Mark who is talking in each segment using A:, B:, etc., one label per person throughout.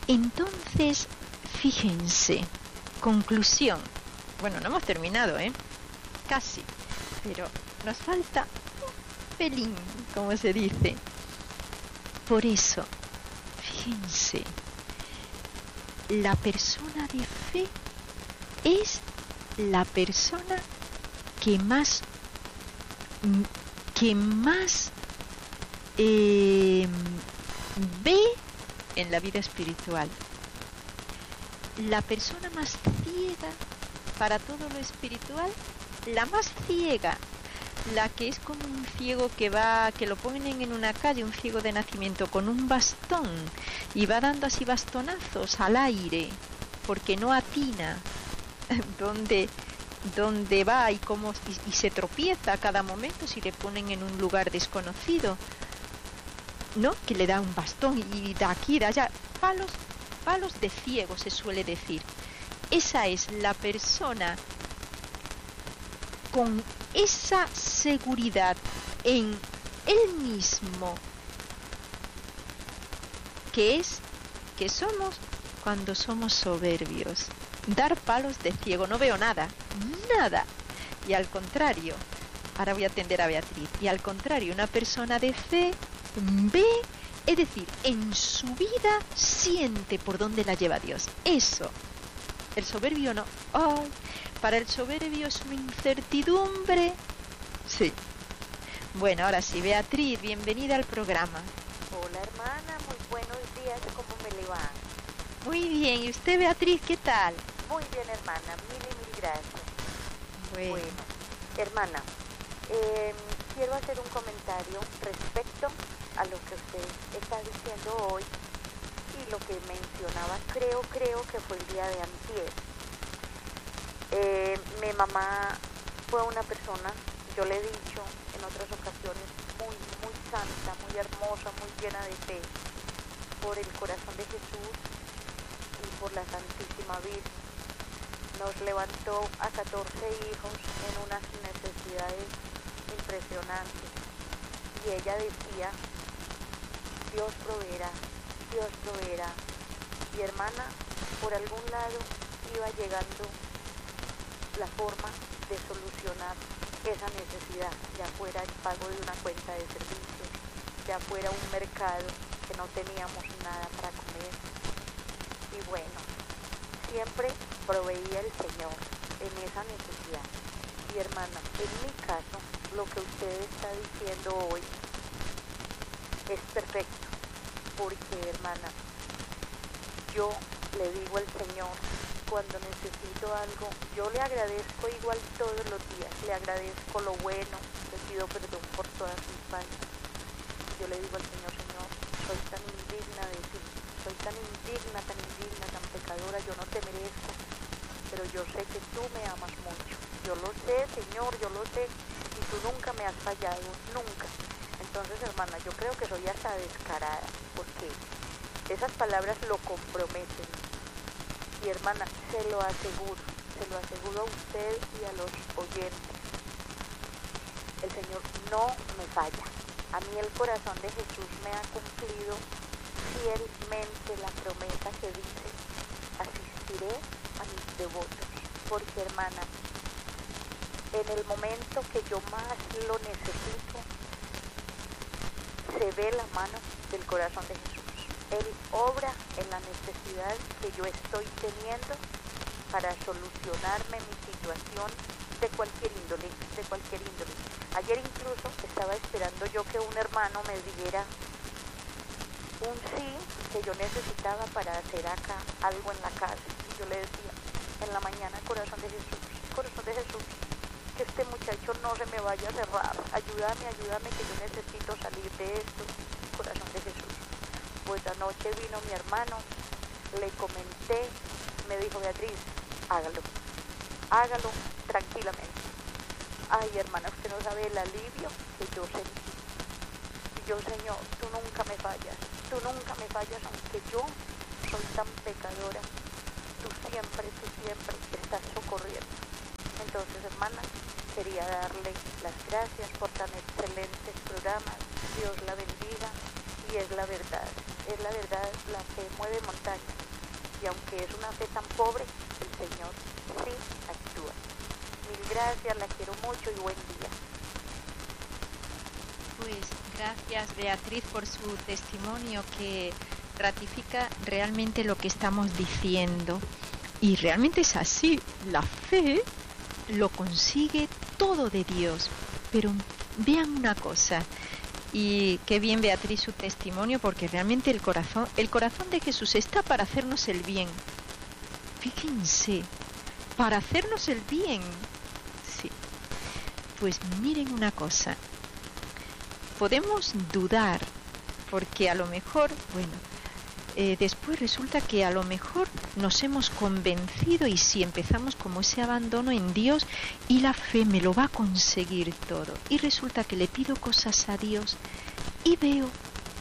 A: Entonces, fíjense, conclusión. Bueno, no hemos terminado, casi, pero nos falta un pelín, como se dice. Por eso, fíjense, la persona de fe es la persona que más ve en la vida espiritual. La persona más ciega para todo lo espiritual, la más ciega, la que es como un ciego que lo ponen en una calle, un ciego de nacimiento con un bastón y va dando así bastonazos al aire porque no atina dónde va y se tropieza a cada momento si le ponen en un lugar desconocido, ¿no? Que le da un bastón y de aquí, de allá, palos de ciego se suele decir. Esa es la persona con esa seguridad en él mismo que somos cuando somos soberbios. Dar palos de ciego, no veo nada. Y al contrario, ahora voy a atender a Beatriz, y al contrario, una persona de fe ve, es decir, en su vida siente por dónde la lleva Dios. Eso. El soberbio no. Para el soberbio es una incertidumbre. Sí. Bueno, ahora sí, Beatriz, bienvenida al programa.
B: Hola, hermana, muy buenos días, ¿cómo me le va?
A: Muy bien, ¿y usted, Beatriz, qué tal?
B: Muy bien, hermana, mil gracias.
A: Bueno,
B: hermana, quiero hacer un comentario respecto a lo que usted está diciendo hoy y lo que mencionaba, creo que fue el día de antier. Mi mamá fue una persona, yo le he dicho en otras ocasiones, muy santa, muy hermosa, muy llena de fe, por el corazón de Jesús y por la Santísima Virgen. Nos levantó a 14 hijos en unas necesidades impresionantes. Y ella decía, Dios proveerá. Y hermana, por algún lado iba llegando la forma de solucionar esa necesidad, ya fuera el pago de una cuenta de servicios, ya fuera un mercado que no teníamos nada para comer. Y bueno, siempre proveía el Señor en esa necesidad. Y hermana, en mi caso, lo que usted está diciendo hoy es perfecto, porque hermana, yo le digo al Señor, cuando necesito algo, yo le agradezco igual todos los días, le agradezco lo bueno, le pido perdón por todas mis faltas. Yo le digo al Señor, Señor, soy tan indigna de ti, soy tan indigna, tan pecadora, yo no te merezco, pero yo sé que tú me amas mucho. Yo lo sé, Señor, yo lo sé, y tú nunca me has fallado, nunca. Entonces, hermana, yo creo que soy hasta descarada, porque esas palabras lo comprometen. Y hermana, se lo aseguro a usted y a los oyentes. El Señor no me falla. A mí el corazón de Jesús me ha cumplido fielmente la promesa que dice, asistiré a mis devotos. Porque hermana, en el momento que yo más lo necesito, se ve la mano del corazón de Jesús. Él obra en la necesidad que yo estoy teniendo para solucionarme mi situación de cualquier índole. Ayer incluso estaba esperando yo que un hermano me diera un sí que yo necesitaba para hacer acá algo en la casa. Y yo le decía, en la mañana, corazón de Jesús, que este muchacho no se me vaya a cerrar. Ayúdame, que yo necesito salir de esto, corazón de Jesús. Pues anoche vino mi hermano, le comenté, me dijo, Beatriz, hágalo tranquilamente. Ay, hermana, usted no sabe el alivio que yo sentí. Y yo, Señor, tú nunca me fallas, aunque yo soy tan pecadora, tú siempre estás socorriendo. Entonces, hermana, quería darle las gracias por tan excelentes programas. Dios la bendiga, y es la verdad. es la verdad, la fe mueve montañas. Y aunque es una fe tan pobre, el Señor sí actúa. Mil gracias, la quiero mucho y buen día.
A: Pues gracias, Beatriz, por su testimonio que ratifica realmente lo que estamos diciendo. Y realmente es así. La fe lo consigue todo de Dios. Pero vean una cosa. Y qué bien, Beatriz, su testimonio, porque realmente el corazón de Jesús está para hacernos el bien. Fíjense, para hacernos el bien. Sí. Pues miren una cosa. Podemos dudar, porque a lo mejor, después resulta que a lo mejor nos hemos convencido y si empezamos como ese abandono en Dios y la fe me lo va a conseguir todo. Y resulta que le pido cosas a Dios y veo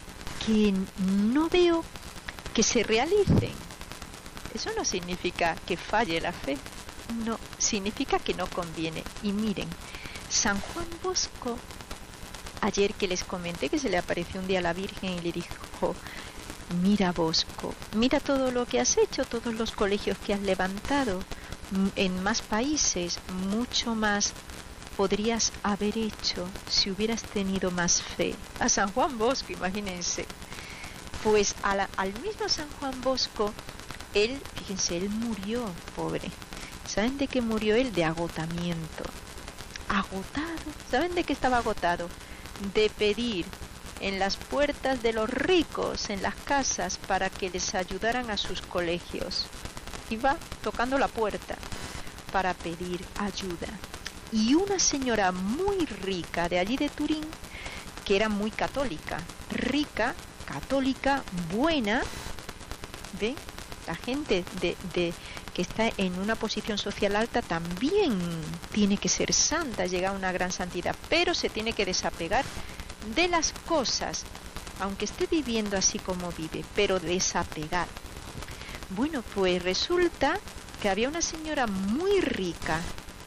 A: que se realicen. Eso no significa que falle la fe, no, significa que no conviene. Y miren, San Juan Bosco, ayer que les comenté que se le apareció un día a la Virgen y le dijo: mira, Bosco, mira todo lo que has hecho, todos los colegios que has levantado, en más países, mucho más podrías haber hecho si hubieras tenido más fe. A San Juan Bosco, imagínense. Pues al mismo San Juan Bosco, fíjense, él murió, pobre. ¿Saben de qué murió él? De agotamiento. Agotado. ¿Saben de qué estaba agotado? De pedir en las puertas de los ricos, en las casas, para que les ayudaran a sus colegios. Iba tocando la puerta para pedir ayuda. Y una señora muy rica de allí de Turín, que era muy católica, rica, católica, buena, ¿ven? La gente que está en una posición social alta también tiene que ser santa, llega a una gran santidad, pero se tiene que desapegar de las cosas, aunque esté viviendo así como vive, pero desapegar. Bueno, pues resulta que había una señora muy rica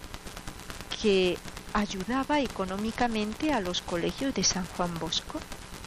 A: que ayudaba económicamente a los colegios de San Juan Bosco.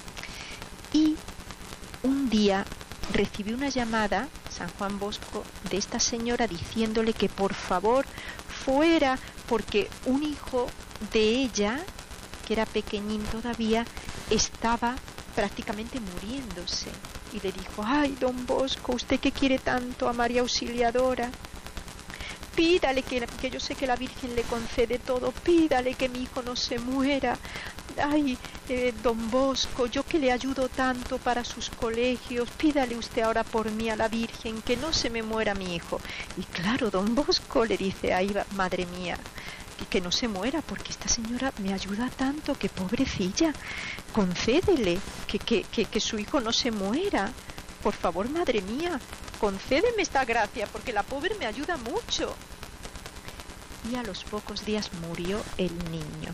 A: Y un día recibí una llamada, San Juan Bosco, de esta señora diciéndole que por favor fuera, porque un hijo de ella, que era pequeñín todavía, estaba prácticamente muriéndose. Y le dijo: ay, don Bosco, usted que quiere tanto a María Auxiliadora, pídale que yo sé que la Virgen le concede todo, pídale que mi hijo no se muera. Ay, don Bosco, yo que le ayudo tanto para sus colegios, pídale usted ahora por mí a la Virgen, que no se me muera mi hijo. Y claro, don Bosco le dice: ay, madre mía, que no se muera, porque esta señora me ayuda tanto, que pobrecilla, concédele que su hijo no se muera. Por favor, madre mía, concédeme esta gracia, porque la pobre me ayuda mucho. Y a los pocos días murió el niño.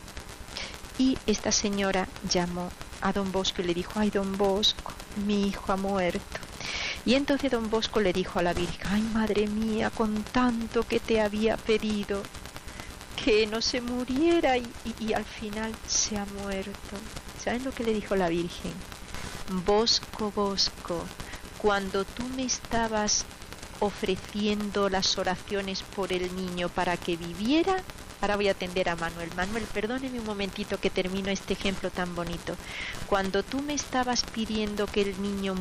A: Y esta señora llamó a don Bosco y le dijo: ay, don Bosco, mi hijo ha muerto. Y entonces don Bosco le dijo a la Virgen: ay, madre mía, con tanto que te había pedido que no se muriera, y al final se ha muerto. ¿Saben lo que le dijo la Virgen? Bosco, Bosco, cuando tú me estabas ofreciendo las oraciones por el niño para que viviera, ahora voy a atender a Manuel. Manuel, perdóneme un momentito que termino este ejemplo tan bonito. Cuando tú me estabas pidiendo que el niño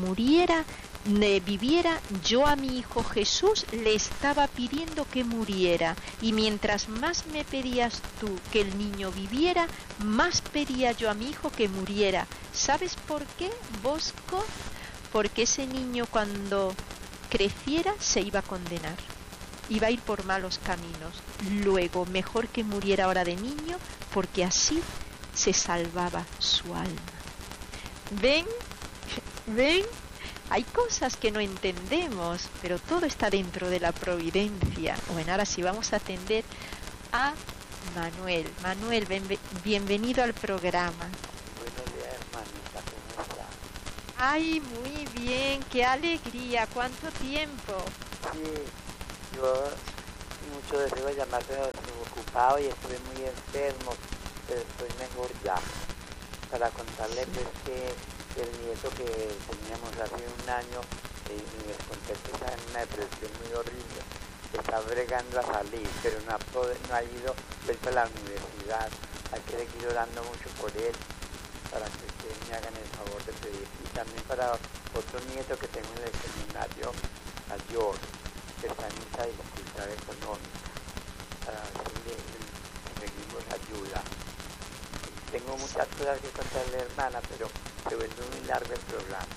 A: viviera, yo a mi hijo Jesús le estaba pidiendo que muriera. Y mientras más me pedías tú que el niño viviera, más pedía yo a mi hijo que muriera. ¿Sabes por qué, Bosco? Porque ese niño cuando creciera se iba a condenar. Iba a ir por malos caminos. Luego, mejor que muriera ahora de niño, porque así se salvaba su alma. ¿Ven? ¿Ven? Hay cosas que no entendemos, pero todo está dentro de la providencia. Bueno, ahora sí vamos a atender a Manuel. Manuel, bienvenido al programa.
C: Buenos días, hermanita, ¿cómo está?
A: Ay, muy bien, qué alegría, ¿cuánto tiempo?
C: Sí, yo mucho deseo llamar, pero estuve ocupado y estuve muy enfermo, pero estoy mejor ya. Para contarles es que el nieto que teníamos hace un año, les conté que está en una depresión muy horrible, está bregando a salir, pero no ha ido vuelto a la universidad. Hay que seguir orando mucho por él, para que ustedes me hagan el favor de pedir. Y también para otro nieto que tengo en el seminario mayor, que está en mucha dificultad económica, para ver si conseguimos ayuda. Tengo muchas cosas que contarle, hermana, pero se vuelve muy largo el programa.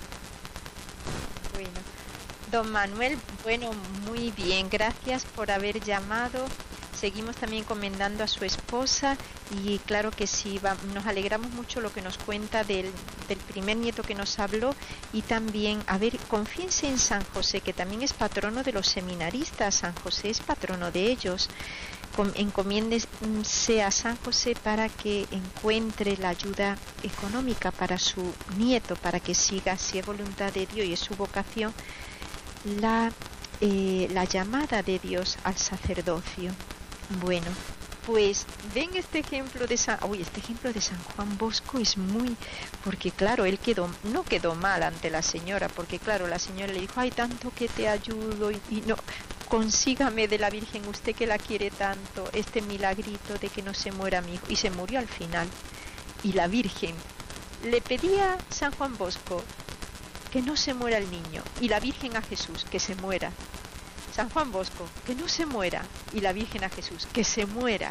A: Bueno, don Manuel, bueno, muy bien, gracias por haber llamado. Seguimos también encomendando a su esposa y claro que sí, nos alegramos mucho lo que nos cuenta del primer nieto que nos habló y también, a ver, confíense en San José, que también es patrono de los seminaristas. San José es patrono de ellos. Encomiéndese a San José para que encuentre la ayuda económica para su nieto, para que siga, si es voluntad de Dios y es su vocación, la llamada de Dios al sacerdocio. Bueno, pues ven este ejemplo de San Juan Bosco es muy, porque claro, él no quedó mal ante la señora, porque claro, la señora le dijo, ay, tanto que te ayudo y no, consígame de la Virgen, usted que la quiere tanto, este milagrito de que no se muera mi hijo, y se murió al final. Y la Virgen le pedía a San Juan Bosco que no se muera el niño, y la Virgen a Jesús, que se muera. San Juan Bosco, que no se muera, y la Virgen a Jesús, que se muera.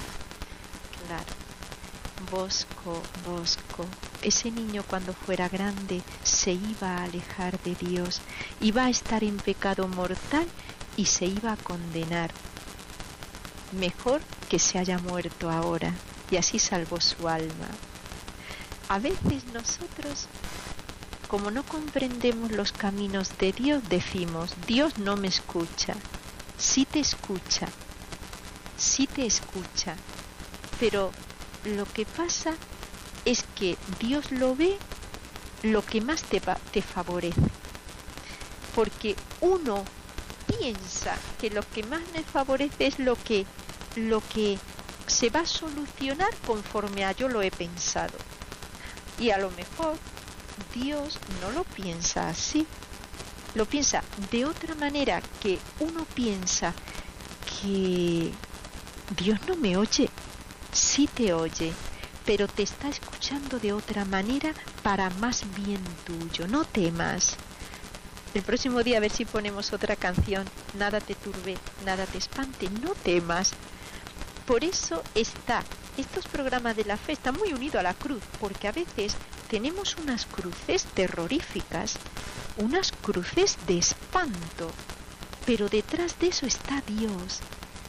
A: Claro, Bosco, ese niño cuando fuera grande se iba a alejar de Dios, iba a estar en pecado mortal y se iba a condenar. Mejor que se haya muerto ahora, y así salvó su alma. A veces nosotros, como no comprendemos los caminos de Dios, decimos, Dios no me escucha. Sí te escucha, pero lo que pasa es que Dios lo ve lo que más te favorece. Porque uno piensa que lo que más me favorece es lo que se va a solucionar conforme a yo lo he pensado. Y a lo mejor Dios no lo piensa así, lo piensa de otra manera, que uno piensa que Dios no me oye, sí te oye, pero te está escuchando de otra manera para más bien tuyo, no temas. El próximo día a ver si ponemos otra canción, nada te turbe, nada te espante, no temas. Por eso estos programas de la fe están muy unidos a la cruz, porque a veces tenemos unas cruces terroríficas, unas cruces de espanto, pero detrás de eso está Dios.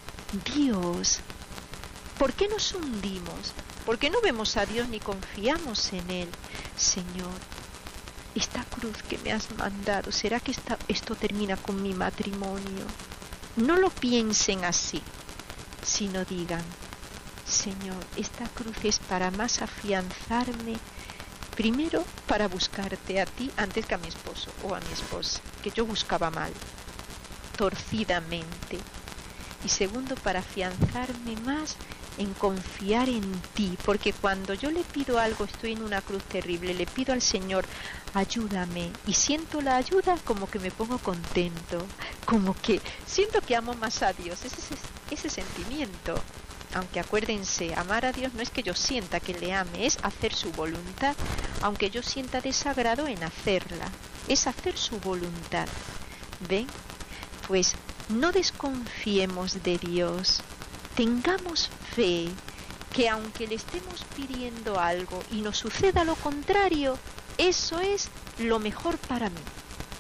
A: Dios. ¿Por qué nos hundimos? ¿Por qué no vemos a Dios ni confiamos en Él? Señor, esta cruz que me has mandado, ¿será que esto termina con mi matrimonio? No lo piensen así, sino digan, Señor, esta cruz es para más afianzarme, primero para buscarte a ti antes que a mi esposo o a mi esposa, que yo buscaba mal, torcidamente. Y segundo, para afianzarme más en confiar en ti, porque cuando yo le pido algo, estoy en una cruz terrible, le pido al Señor, ayúdame, y siento la ayuda, como que me pongo contento, como que siento que amo más a Dios, ese sentimiento. Aunque acuérdense, amar a Dios no es que yo sienta que le ame, es hacer su voluntad, aunque yo sienta desagrado en hacerla, es hacer su voluntad. ¿Ven? Pues no desconfiemos de Dios, tengamos fe, que aunque le estemos pidiendo algo y nos suceda lo contrario, eso es lo mejor para mí.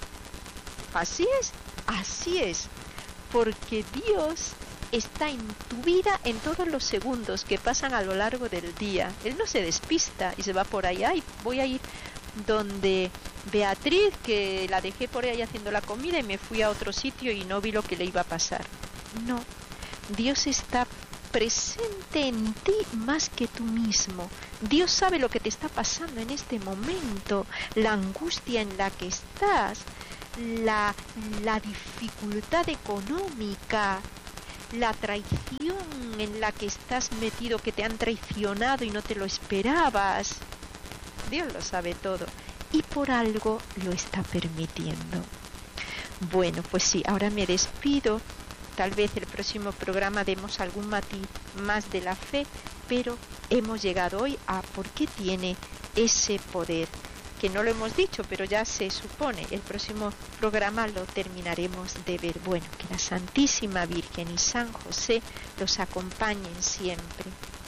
A: Así es, porque Dios está en tu vida en todos los segundos que pasan a lo largo del día. Él no se despista y se va por ahí, ay, voy a ir donde Beatriz, que la dejé por ahí haciendo la comida y me fui a otro sitio y no vi lo que le iba a pasar. No, Dios está presente en ti más que tú mismo. Dios sabe lo que te está pasando en este momento, la angustia en la que estás, la dificultad económica, la traición en la que estás metido, que te han traicionado y no te lo esperabas. Dios lo sabe todo y por algo lo está permitiendo. Bueno, pues sí, ahora me despido. Tal vez el próximo programa demos algún matiz más de la fe, pero hemos llegado hoy a por qué tiene ese poder, que no lo hemos dicho, pero ya se supone. El próximo programa lo terminaremos de ver. Bueno, que la Santísima Virgen y San José los acompañen siempre.